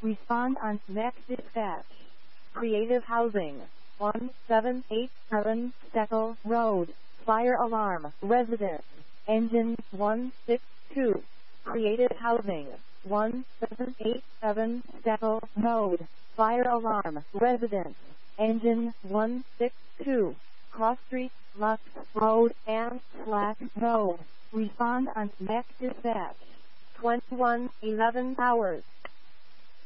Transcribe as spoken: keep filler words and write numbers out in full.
Respond on Mac Dispatch. Creative Housing, one seven eight seven Steckel Road, Fire Alarm, Residence, Engine one six two. Creative Housing, one seven eight seven Steckel Road, Fire Alarm, Residence, Engine one six two. Cross Street, Lusk Road, and Slack Road. Respond on Mac Dispatch. twenty-one eleven hours.